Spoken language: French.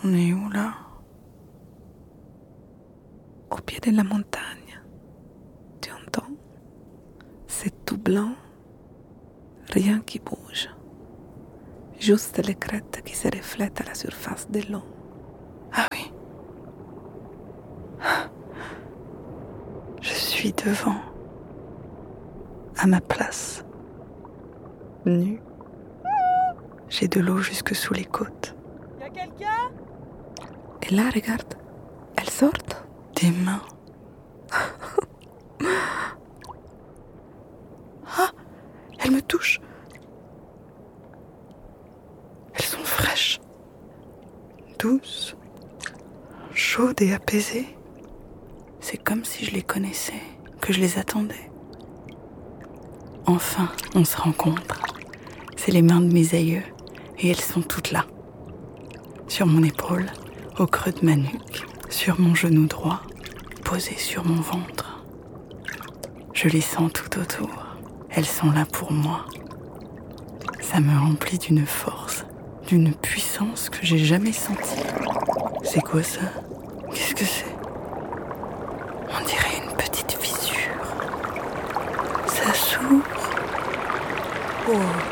On est où là? Au pied de la montagne. Tu entends? C'est tout blanc. Rien qui bouge. Juste les crêtes qui se reflètent à la surface de l'eau. Ah oui. Je suis devant. À ma place. Nue. J'ai de l'eau jusque sous les côtes. Y'a quelqu'un? Et là, regarde, elles sortent des mains. Ah, elles me touchent. Elles sont fraîches, douces, chaudes et apaisées. C'est comme si je les connaissais, que je les attendais. Enfin, on se rencontre. C'est les mains de mes aïeux, et elles sont toutes là. Sur mon épaule, au creux de ma nuque, sur mon genou droit, posé sur mon ventre. Je les sens tout autour. Elles sont là pour moi. Ça me remplit d'une force, d'une puissance que j'ai jamais sentie. C'est quoi ça? Qu'est-ce que c'est? On dirait une petite fissure. Ça s'ouvre. Oh.